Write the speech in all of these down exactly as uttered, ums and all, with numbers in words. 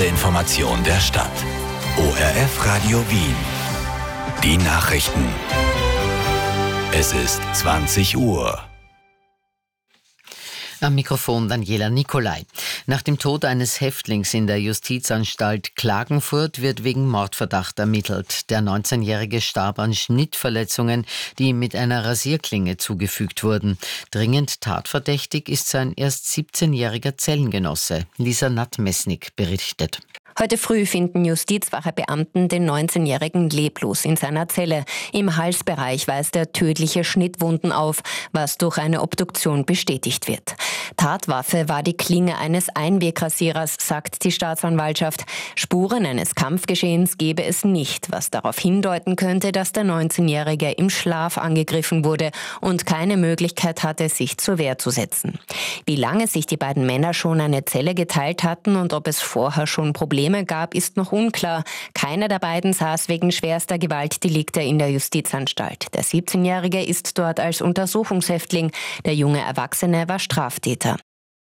Information der Stadt. O R F Radio Wien. Die Nachrichten. Es ist zwanzig Uhr. Am Mikrofon Daniela Nicolai. Nach dem Tod eines Häftlings in der Justizanstalt Klagenfurt wird wegen Mordverdacht ermittelt. Der neunzehnjährige starb an Schnittverletzungen, die ihm mit einer Rasierklinge zugefügt wurden. Dringend tatverdächtig ist sein erst siebzehnjähriger Zellengenosse. Lisa Natt-Messnig berichtet. Heute früh finden Justizwachebeamten den neunzehnjährigen leblos in seiner Zelle. Im Halsbereich weist er tödliche Schnittwunden auf, was durch eine Obduktion bestätigt wird. Tatwaffe war die Klinge eines Einwegrasierers, sagt die Staatsanwaltschaft. Spuren eines Kampfgeschehens gebe es nicht, was darauf hindeuten könnte, dass der neunzehnjährige im Schlaf angegriffen wurde und keine Möglichkeit hatte, sich zur Wehr zu setzen. Wie lange sich die beiden Männer schon eine Zelle geteilt hatten und ob es vorher schon Probleme gab, ist noch unklar. Keiner der beiden saß wegen schwerster Gewaltdelikte in der Justizanstalt. Der siebzehnjährige ist dort als Untersuchungshäftling. Der junge Erwachsene war Straftäter.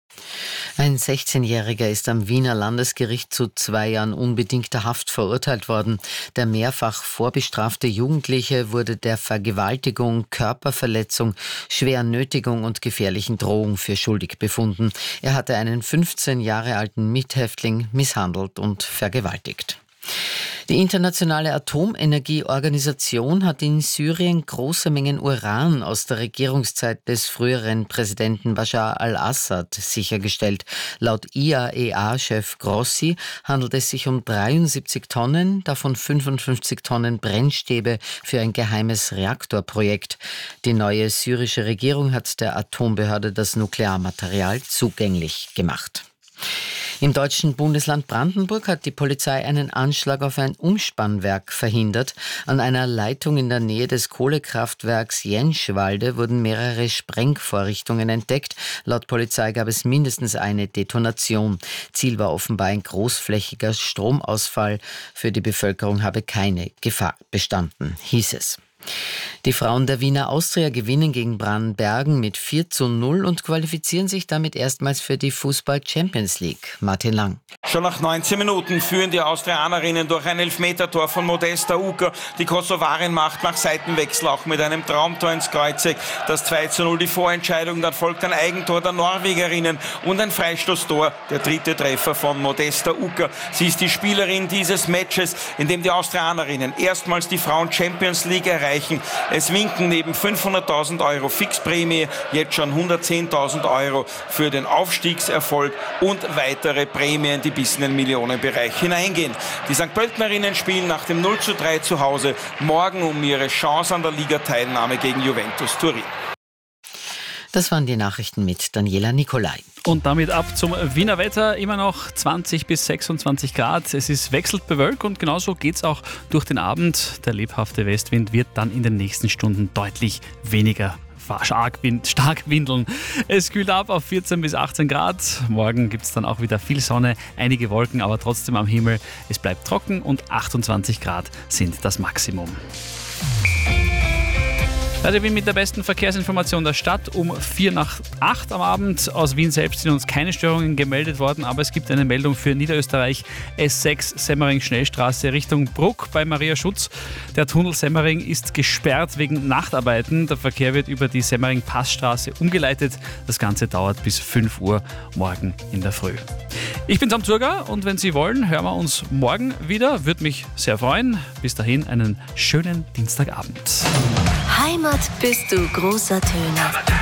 Ein sechzehnjähriger ist am Wiener Landesgericht zu zwei Jahren unbedingter Haft verurteilt worden. Der mehrfach vorbestrafte Jugendliche wurde der Vergewaltigung, Körperverletzung, schweren Nötigung und gefährlichen Drohung für schuldig befunden. Er hatte einen fünfzehn Jahre alten Mithäftling misshandelt und vergewaltigt. Die internationale Atomenergieorganisation hat in Syrien große Mengen Uran aus der Regierungszeit des früheren Präsidenten Bashar al-Assad sichergestellt. Laut I A E A-Chef Grossi handelt es sich um dreiundsiebzig Tonnen, davon fünfundfünfzig Tonnen Brennstäbe für ein geheimes Reaktorprojekt. Die neue syrische Regierung hat der Atombehörde das Nuklearmaterial zugänglich gemacht. Im deutschen Bundesland Brandenburg hat die Polizei einen Anschlag auf ein Umspannwerk verhindert. An einer Leitung in der Nähe des Kohlekraftwerks Jentschwalde wurden mehrere Sprengvorrichtungen entdeckt. Laut Polizei gab es mindestens eine Detonation. Ziel war offenbar ein großflächiger Stromausfall. Für die Bevölkerung habe keine Gefahr bestanden, hieß es. Die Frauen der Wiener Austria gewinnen gegen Brannbergen mit vier zu null und qualifizieren sich damit erstmals für die Fußball-Champions League. Martin Lang. Schon nach neunzehn Minuten führen die Austrianerinnen durch ein Elfmetertor von Modesta Ucker. Die Kosovarin macht nach Seitenwechsel auch mit einem Traumtor ins Kreuzeck. Das zwei zu null die Vorentscheidung, dann folgt ein Eigentor der Norwegerinnen und ein Freistoßtor, der dritte Treffer von Modesta Ucker. Sie ist die Spielerin dieses Matches, in dem die Austrianerinnen erstmals die Frauen-Champions League erreichen. Es winken neben fünfhunderttausend Euro Fixprämie jetzt schon hundertzehntausend Euro für den Aufstiegserfolg und weitere Prämien, die bis in den Millionenbereich hineingehen. Die Sankt Pöltenerinnen spielen nach dem null zu drei zu Hause morgen um ihre Chance an der Ligateilnahme gegen Juventus Turin. Das waren die Nachrichten mit Daniela Nicolai. Und damit ab zum Wiener Wetter. Immer noch zwanzig bis sechsundzwanzig Grad. Es ist wechselnd bewölkt und genauso geht es auch durch den Abend. Der lebhafte Westwind wird dann in den nächsten Stunden deutlich weniger stark, wind, stark windeln. Es kühlt ab auf vierzehn bis achtzehn Grad. Morgen gibt es dann auch wieder viel Sonne, einige Wolken, aber trotzdem am Himmel. Es bleibt trocken und achtundzwanzig Grad sind das Maximum. Also wir mit der besten Verkehrsinformation der Stadt um vier nach acht am Abend. Aus Wien selbst sind uns keine Störungen gemeldet worden, aber es gibt eine Meldung für Niederösterreich. S sechs Semmering-Schnellstraße Richtung Bruck bei Maria Schutz. Der Tunnel Semmering ist gesperrt wegen Nachtarbeiten. Der Verkehr wird über die Semmering-Passstraße umgeleitet. Das Ganze dauert bis fünf Uhr morgen in der Früh. Ich bin Sam Zurger und wenn Sie wollen, hören wir uns morgen wieder. Würde mich sehr freuen. Bis dahin einen schönen Dienstagabend. Heimat bist du großer Töne.